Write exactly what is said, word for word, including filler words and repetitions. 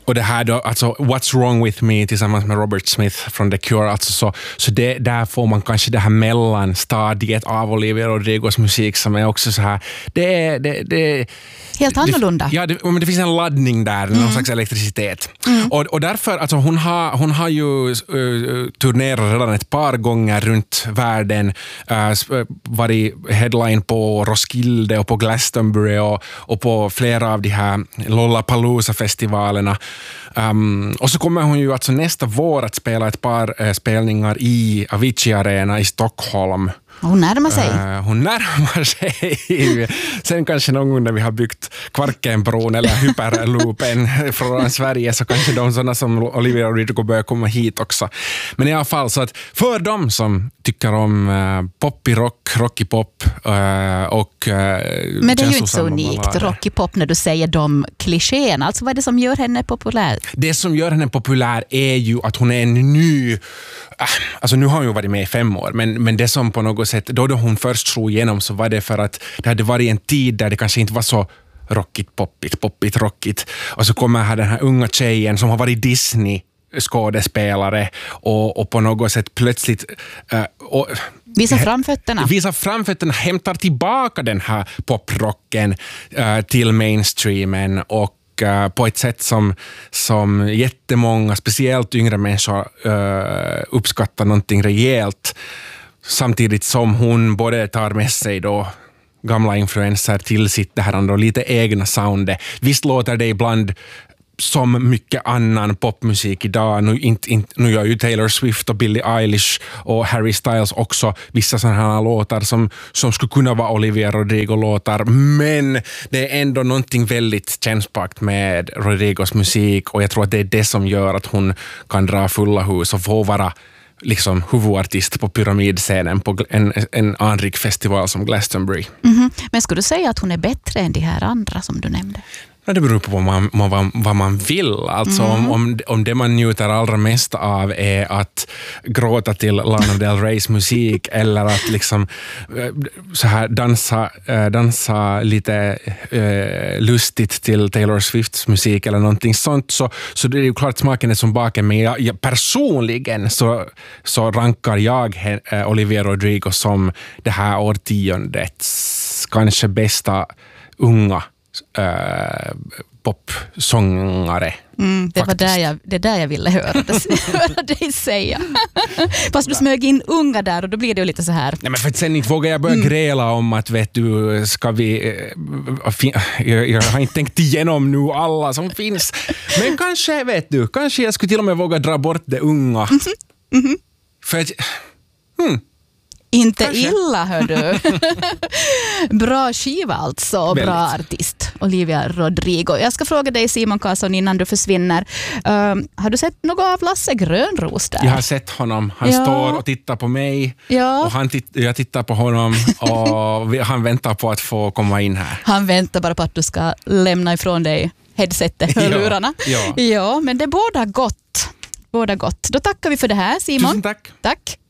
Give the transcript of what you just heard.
Och det här då, alltså What's Wrong With Me tillsammans med Robert Smith från The Cure, alltså så, så det, där får man kanske det här mellanstadiet av Olivia Rodrigos musik som är också så här, det är det, det, helt annorlunda. Det, ja, det, men det finns en laddning där, mm. någon slags elektricitet. Mm. Och, och därför, alltså hon har, hon har ju uh, turnerat redan ett par gånger runt världen, uh, varit headline på Roskilde och på Glastonbury och, och på flera av de här Lollapalooza-festivalerna. Um, och så kommer hon ju alltså nästa vår att spela ett par uh, spelningar i Avicii Arena i Stockholm. Hon närmar sig. Uh, hon närmar sig. Sen kanske någon gång när vi har byggt Kvarkenbron eller Hyperloopen från Sverige så kanske de sådana som Olivia Rodrigo börjar komma hit också. Men i alla fall så att för dem som tycker om uh, poppy rock, rocky pop uh, och uh, men det är ju inte så unikt rocky pop när du säger de klichéerna. Alltså vad är det som gör henne populär? Det som gör henne populär är ju att hon är en ny, alltså nu har hon ju varit med i fem år, men, men det som på något sätt, då, då hon först slog igenom så var det för att det hade varit en tid där det kanske inte var så rockigt, poppigt, poppigt, rockigt. Och så kommer här den här unga tjejen som har varit Disney skådespelare och, och på något sätt plötsligt uh, och, Visa framfötterna. Visa framfötterna, hämtar tillbaka den här poprocken uh, till mainstreamen och uh, på ett sätt som, som jättemånga, speciellt yngre människor uh, uppskattar någonting rejält. Samtidigt som hon både tar med sig då gamla influenser till sitt det här andra lite egna soundet. Visst låter det ibland som mycket annan popmusik idag. Nu, inte, inte, nu gör ju Taylor Swift och Billie Eilish och Harry Styles också vissa sådana här låtar som, som skulle kunna vara Olivia Rodrigo-låtar. Men det är ändå någonting väldigt kännspakt med Rodrigos musik och jag tror att det är det som gör att hon kan dra fulla hus och få vara liksom huvudartist på pyramidscenen på en, en anrik festival som Glastonbury. Mm-hmm. Men skulle du säga att hon är bättre än de här andra som du nämnde? Det beror på vad man, vad, vad man vill. Alltså mm. om, om, om det man njuter allra mest av är att gråta till Lana Del Reys musik eller att liksom så här dansa, dansa lite eh, lustigt till Taylor Swifts musik eller någonting sånt, så, så det är ju klart smaken är som baken. Men jag, jag, personligen så, så rankar jag eh, Olivia Rodrigo som det här årtiondets kanske bästa unga Uh, popsångare. Mm, det var där jag, det där jag ville höra, höra dig säga. Fast du smög in unga där och då blir det ju lite så här. Nej, men för att sen inte vågar jag börja mm. gräla om att vet du, ska vi jag, jag har inte tänkt igenom nu alla som finns. Men kanske, vet du, kanske jag skulle till och med våga dra bort det unga. Mm-hmm. Mm-hmm. För att hmm. Inte Kanske. illa, hör du. Bra skiva alltså, väldigt. Bra artist. Olivia Rodrigo. Jag ska fråga dig, Simon Karlsson, innan du försvinner. Um, har du sett något av Lasse Grönros där? Jag har sett honom. Han ja. står och tittar på mig. Ja. Och han titt- jag tittar på honom och han väntar på att få komma in här. Han väntar bara på att du ska lämna ifrån dig headsetet, hörlurarna. Ja. Ja. Ja, men det båda gott. Båda gott. Då tackar vi för det här, Simon. Tusen tack. Tack.